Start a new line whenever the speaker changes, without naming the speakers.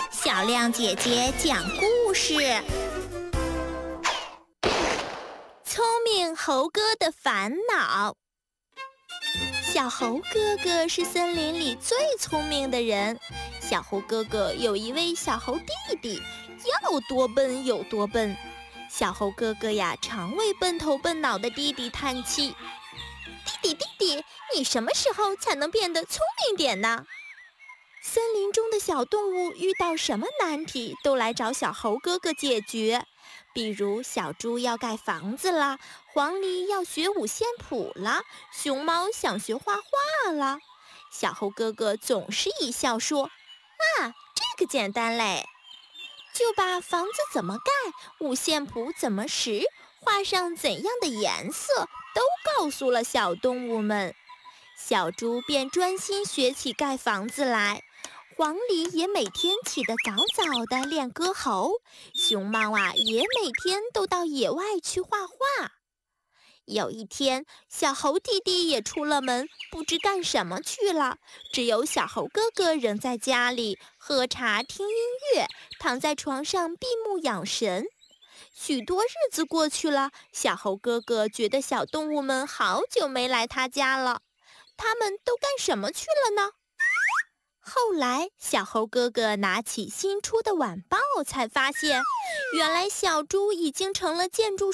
小亮姐姐讲故事。聪明猴哥的烦恼。小猴哥哥是森林里最聪明的人。小猴哥哥有一位小猴弟弟，要多笨有多笨。小猴哥哥呀，常为笨头笨脑的弟弟叹气：弟弟，你什么时候才能变得聪明点呢？森林中的小动物遇到什么难题，都来找小猴哥哥解决。比如小猪要盖房子啦，黄鹂要学五线谱啦，熊猫想学画画啦。小猴哥哥总是一笑说：这个简单嘞。就把房子怎么盖，五线谱怎么识，画上怎样的颜色，都告诉了小动物们。小猪便专心学起盖房子来，黄鹂也每天起得早早的练歌喉，熊猫也每天都到野外去画画。有一天，小猴弟弟也出了门，不知干什么去了，只有小猴哥哥仍在家里喝茶听音乐，躺在床上闭目养神。许多日子过去了，小猴哥哥觉得小动物们好久没来他家了，他们都干什么去了呢？后来小猴哥哥拿起新出的晚报，才发现原来小猪已经成了建筑